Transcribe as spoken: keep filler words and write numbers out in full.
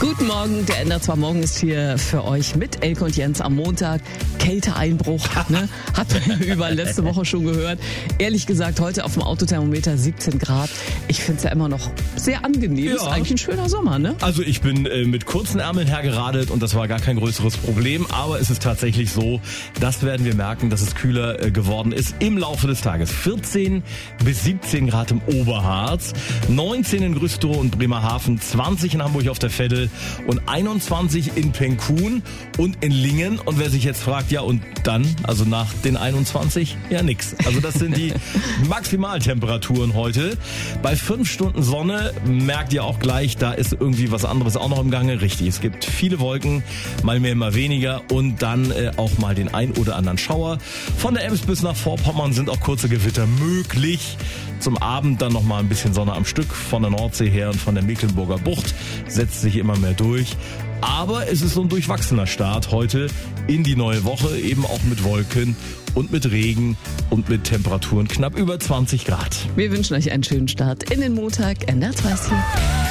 Guten Morgen, der N D R zwei Morgen ist hier für euch mit Elke und Jens am Montag. Kälteeinbruch, ne? Hat man über letzte Woche schon gehört. Ehrlich gesagt, heute auf dem Autothermometer siebzehn Grad. Ich finde es ja immer noch sehr angenehm. Ja. Ist eigentlich ein schöner Sommer, ne? Also ich bin äh, mit kurzen Ärmeln hergeradelt und das war gar kein größeres Problem. Aber es ist tatsächlich so, das werden wir merken, dass es kühler äh, geworden ist im Laufe des Tages. vierzehn bis siebzehn Grad im Oberharz, neunzehn in Güstrow und Bremerhaven, zwanzig in Hamburg auf der Veddel und einundzwanzig in Penkun und in Lingen. Und wer sich jetzt fragt, ja und dann, also nach den einundzwanzig, ja nix. Also das sind die Maximaltemperaturen heute. Bei fünf Stunden Sonne merkt ihr auch gleich, da ist irgendwie was anderes auch noch im Gange. Richtig, es gibt viele Wolken, mal mehr, mal weniger und dann äh, auch mal den ein oder anderen Schauer. Von der Ems bis nach Vorpommern sind auch kurze Gewitter möglich. Zum Abend dann noch mal ein bisschen Sonne am Stück von der Nordsee her und von der Mecklenburger Bucht setzt sich immer mehr durch. Aber es ist so ein durchwachsener Start heute in die neue Woche, eben auch mit Wolken und mit Regen und mit Temperaturen knapp über zwanzig Grad. Wir wünschen euch einen schönen Start in den Montag. N D R zwei ist hier.